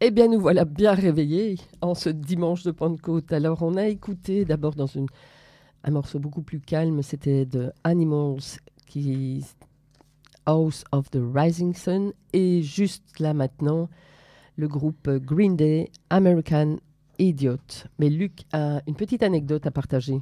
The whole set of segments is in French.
Eh bien, nous voilà bien réveillés en ce dimanche de Pentecôte. Alors, on a écouté d'abord un morceau beaucoup plus calme, c'était de Animals, qui House of the Rising Sun. Et juste là maintenant, le groupe Green Day, American Idiot. Mais Luc a une petite anecdote à partager.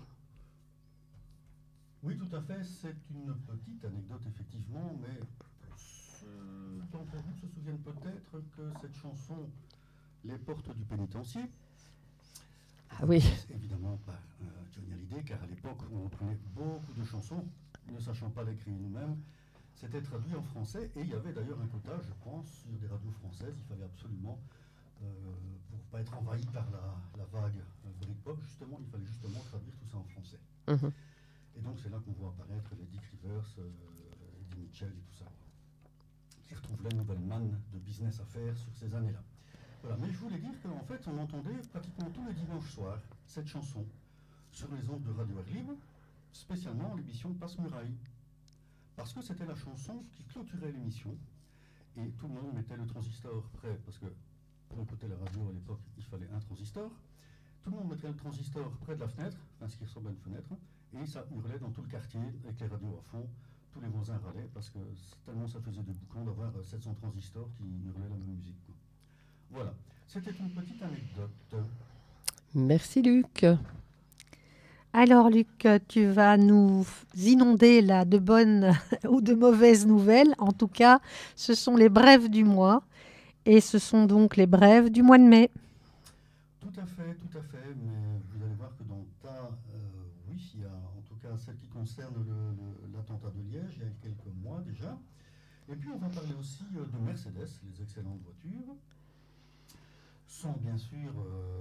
Oui, tout à fait, c'est une petite anecdote effectivement, mais d'entre vous se souviennent peut-être que cette chanson, Les portes du pénitencier, Ah oui, reprise évidemment par Johnny Hallyday, car à l'époque où on prenait beaucoup de chansons, ne sachant pas l'écrire nous-mêmes, c'était traduit en français, et il y avait d'ailleurs un quota, je pense, sur des radios françaises, il fallait absolument, pour ne pas être envahi par la vague Britpop, justement, il fallait justement traduire tout ça en français. mhm. Et donc c'est là qu'on voit apparaître les Dick Rivers, Eddie Mitchell et tout ça, qui retrouvent la nouvelle manne de business à faire sur ces années-là. Voilà, mais je voulais dire qu'en fait on entendait pratiquement tous les dimanches soirs cette chanson sur les ondes de Radio Air Libre, spécialement l'émission Passe-Muraille. Parce que c'était la chanson qui clôturait l'émission et tout le monde mettait le transistor prêt, parce que pour écouter la radio à l'époque il fallait un transistor. Tout le monde mettait le transistor près de la fenêtre, enfin ce qui ressemble à une fenêtre, et ça hurlait dans tout le quartier avec les radios à fond. Tous les voisins râlaient parce que tellement ça faisait de boucan d'avoir 700 transistors qui hurlaient la même musique, quoi. Voilà, c'était une petite anecdote. Merci Luc. Alors, Luc, tu vas nous inonder là de bonnes ou de mauvaises nouvelles. En tout cas, ce sont les brèves du mois et ce sont donc les brèves du mois de mai. Tout à fait, mais vous allez voir que dans le tas, oui, il y a en tout cas celle qui concerne l'attentat de Liège, il y a quelques mois déjà. Et puis on va parler aussi de Mercedes, les excellentes voitures, sans bien sûr,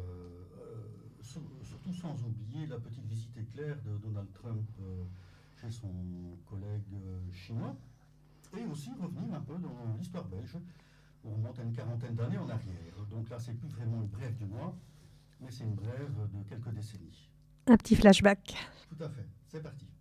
surtout sans oublier la petite visite éclair de Donald Trump chez son collègue chinois, et aussi revenir un peu dans l'histoire belge. On remonte à une quarantaine d'années en arrière. Donc là, c'est plus vraiment une brève du mois, mais c'est une brève de quelques décennies. Un petit flashback. Tout à fait, c'est parti.